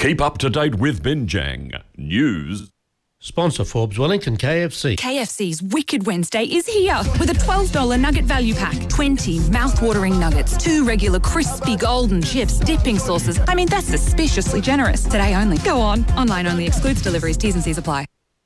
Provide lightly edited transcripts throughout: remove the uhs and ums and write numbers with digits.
Keep up to date with Binjang News. Sponsor Forbes Wellington KFC. KFC's Wicked Wednesday is here with a $12 nugget value pack. 20 mouth-watering nuggets, 2 regular crispy golden chips, dipping sauces. I mean, that's suspiciously generous. Today only. Go on. Online only. Excludes deliveries. T's and C's apply.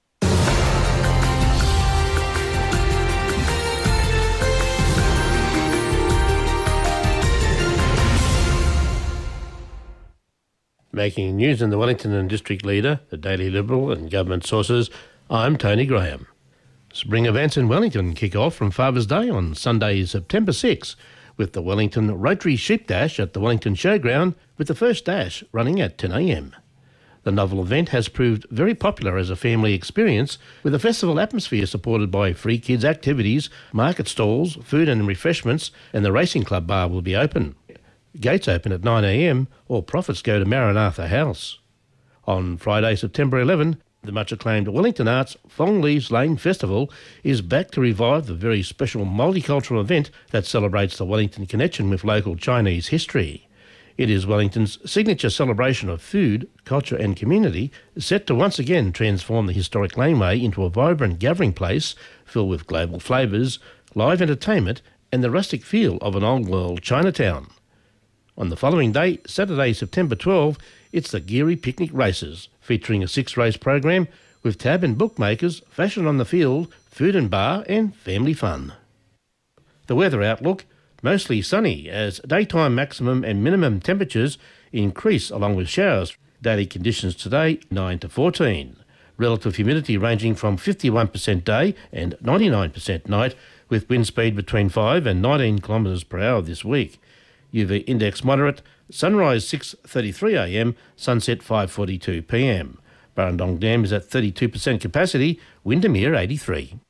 Making news in the Wellington and District Leader, the Daily Liberal and government sources, I'm Tony Graham. Spring events in Wellington kick off from Father's Day on Sunday, September 6, with the Wellington Rotary Sheep Dash at the Wellington Showground, with the first dash running at 10 a.m. The novel event has proved very popular as a family experience, with a festival atmosphere supported by free kids activities, market stalls, food and refreshments, and the Racing Club bar will be open. Gates open at 9 a.m, all profits go to Maranatha House. On Friday, September 11, the much-acclaimed Wellington Arts Fong Leaves Lane Festival is back to revive the very special multicultural event that celebrates the Wellington connection with local Chinese history. It is Wellington's signature celebration of food, culture and community, set to once again transform the historic laneway into a vibrant gathering place filled with global flavours, live entertainment and the rustic feel of an old-world Chinatown. On the following day, Saturday, September 12, it's the Geary Picnic Races, featuring a 6-race program with tab and bookmakers, fashion on the field, food and bar and family fun. The weather outlook, mostly sunny as daytime maximum and minimum temperatures increase along with showers. Daily conditions today, 9 to 14. Relative humidity ranging from 51% day and 99% night, with wind speed between 5 and 19 kilometres per hour this week. UV index moderate, sunrise 6:33am, sunset 5:42pm. Burrendong Dam is at 32% capacity, Windermere 83.